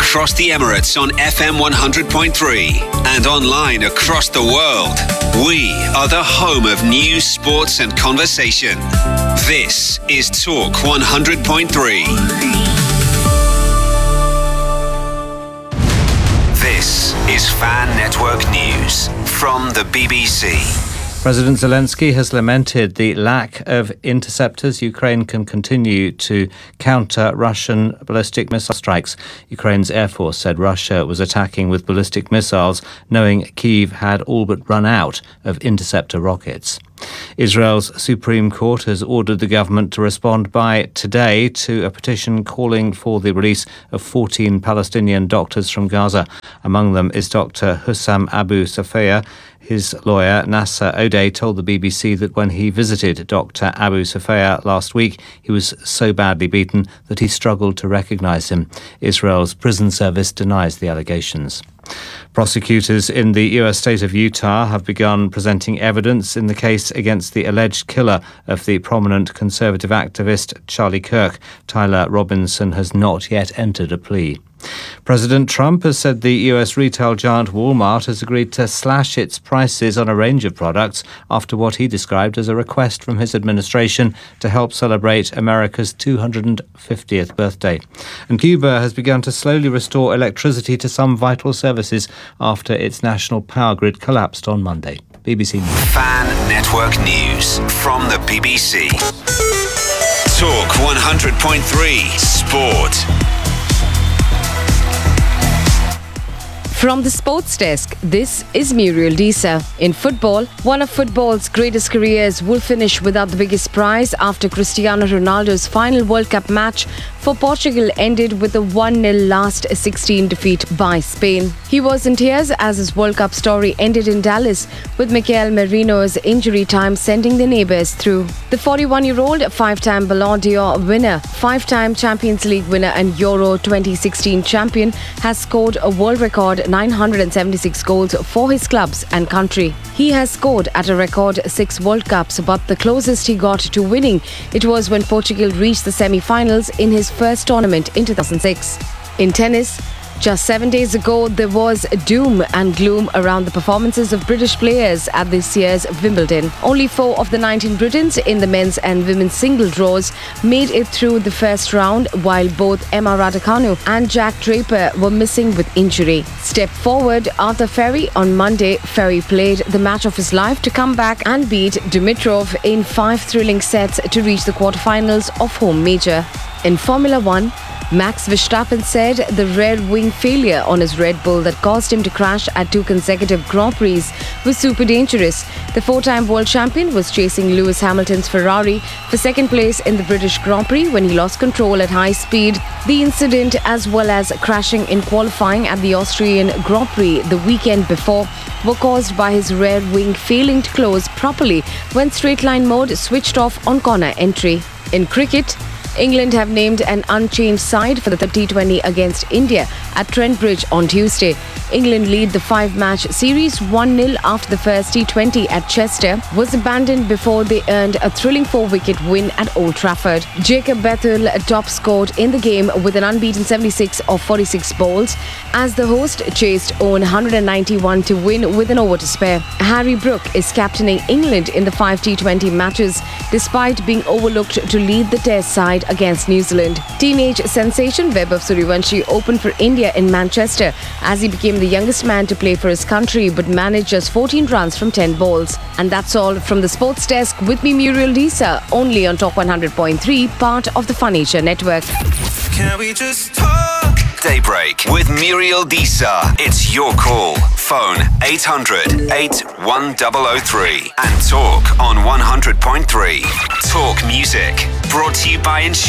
across the Emirates on FM 100.3 and online across the world. We are the home of news, sports and conversation. This is Talk 100.3. This is Fan Network News from the BBC. President Zelensky has lamented the lack of interceptors. Ukraine can continue to counter Russian ballistic missile strikes. Ukraine's Air Force said Russia was attacking with ballistic missiles, knowing Kyiv had all but run out of interceptor rockets. Israel's Supreme Court has ordered the government to respond by today to a petition calling for the release of 14 Palestinian doctors from Gaza. Among them is Dr. Hussam Abu Safia. His lawyer, Nasser O'Day, told the BBC that when he visited Dr. Abu Safia last week, he was so badly beaten that he struggled to recognise him. Israel's prison service denies the allegations. Prosecutors in the US state of Utah have begun presenting evidence in the case against the alleged killer of the prominent conservative activist Charlie Kirk. Tyler Robinson has not yet entered a plea. President Trump has said the US retail giant Walmart has agreed to slash its prices on a range of products after what he described as a request from his administration to help celebrate America's 250th birthday. And Cuba has begun to slowly restore electricity to some vital services after its national power grid collapsed on Monday. BBC News. Fan Network News from the BBC. Talk 100.3 Sport. From the sports desk, this is Muriel Disa. In football, one of football's greatest careers will finish without the biggest prize after Cristiano Ronaldo's final World Cup match for Portugal ended with a 1-0 last 16 defeat by Spain. He was in tears as his World Cup story ended in Dallas, with Mikel Merino's injury time sending the neighbours through. The 41-year-old, 5-time Ballon d'Or winner, 5-time Champions League winner and Euro 2016 champion has scored a world record 976 goals for his clubs and country. He has scored at a record 6 World Cups, but the closest he got to winning it was when Portugal reached the semi-finals in his first tournament in 2006. In tennis, just 7 days ago, there was doom and gloom around the performances of British players at this year's Wimbledon. Only 4 of the 19 Britons in the men's and women's single draws made it through the first round, while both Emma Raducanu and Jack Draper were missing with injury. Step forward, Arthur Ferry on Monday. Ferry played the match of his life to come back and beat Dimitrov in 5 thrilling sets to reach the quarterfinals of home major. In Formula One, Max Verstappen said the rear wing failure on his Red Bull that caused him to crash at 2 consecutive Grand Prix was super dangerous. The 4-time world champion was chasing Lewis Hamilton's Ferrari for second place in the British Grand Prix when he lost control at high speed. The incident, as well as crashing in qualifying at the Austrian Grand Prix the weekend before, were caused by his rear wing failing to close properly when straight line mode switched off on corner entry. In cricket, England have named an unchanged side for the T20 against India at Trent Bridge on Tuesday. England lead the 5-match series 1-0 after the first T20 at Chester was abandoned before they earned a thrilling 4-wicket win at Old Trafford. Jacob Bethel top scored in the game with an unbeaten 76 of 46 balls as the host chased on 191 to win with an over to spare. Harry Brook is captaining England in the 5 T20 matches despite being overlooked to lead the Test side against New Zealand. Teenage sensation Vaibhav Suryavanshi opened for India in Manchester as he became the youngest man to play for his country but managed just 14 runs from 10 balls. And that's all from the sports desk with me, Muriel Disa, only on Talk 100.3, part of the Fun Asia network. Can we just talk? Daybreak with Muriel Disa. It's your call. Phone 800 81003 and talk on 100.3. Talk music. Brought to you by Insurance.